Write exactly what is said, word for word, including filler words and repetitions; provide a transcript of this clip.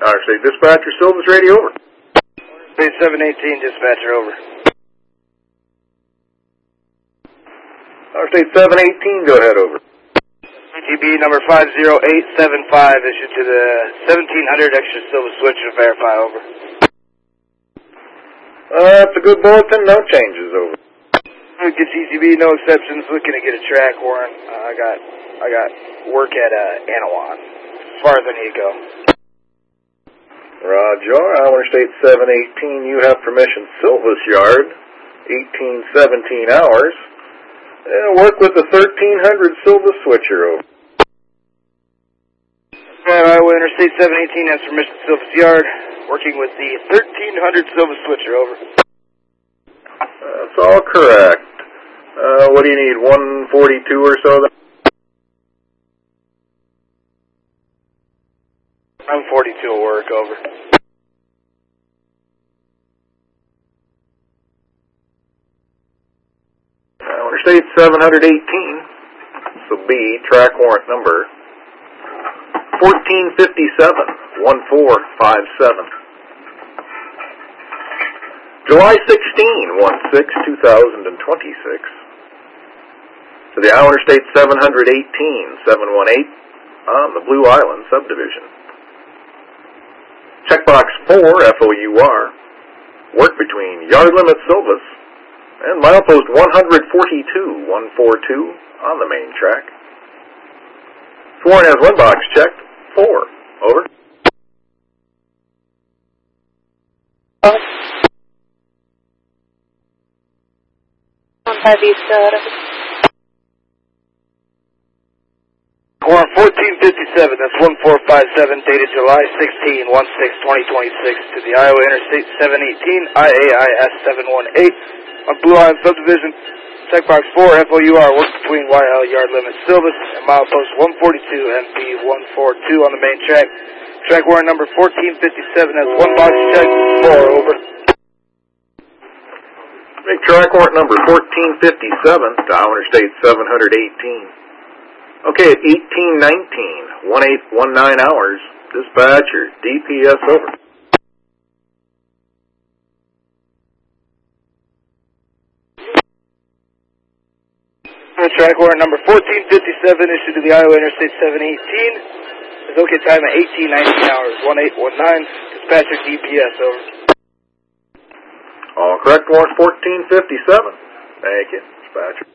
Interstate Dispatcher, Silvis Radio, over. Interstate seven eighteen, Dispatcher, over. Interstate seven eighteen, go ahead, over. T B number five zero eight seven five, issued to the seventeen hundred extra Silvis switch to verify, over. Uh, that's a good bulletin, no changes, over. Good T C B, no exceptions, looking to get a track warrant. Uh, I got I got work at uh, Anawan, as far as I need to go. Roger, Interstate seven eighteen, you have permission, Silvis Yard, eighteen seventeen hours. And work with the thirteen hundred Silvis switcher, over. Right, Iowa Interstate seven eighteen has permission, Silvis Yard, working with the thirteen hundred Silvis switcher, over. That's all correct. Uh, what do you need, one forty-two or so then? one forty-two will work, over. Uh, Interstate seven eighteen, so B, track warrant number fourteen fifty-seven, one four five seven. July sixteenth, one six two thousand twenty-six. To the Interstate seven eighteen, seven one eight on the Blue Island subdivision. Checkbox four, F O U R, work between yard limit Silvis and milepost one forty-two, one forty-two on the main track. Sworn has one box checked, four, over. Warrant fourteen fifty-seven, that's one four five seven, dated July sixteenth, one six twenty twenty-six, to the Iowa Interstate seven eighteen, I A I S seven one eight, on Blue Island Subdivision. Checkbox four, F O U R, work between Y L yard limit Silvis and milepost one forty-two and B one forty-two on the main track. Track warrant number fourteen fifty-seven has one box check, four, over. Make track warrant number fourteen fifty-seven to Interstate seven eighteen. Okay, at eighteen nineteen, eighteen nineteen hours, dispatcher, D P S, over. Track warrant number fourteen fifty-seven, issued to the Iowa Interstate seven eighteen. Is okay time at eighteen nineteen hours, eighteen nineteen, dispatcher D P S, over. All correct, warrant fourteen fifty-seven. Thank you, dispatcher.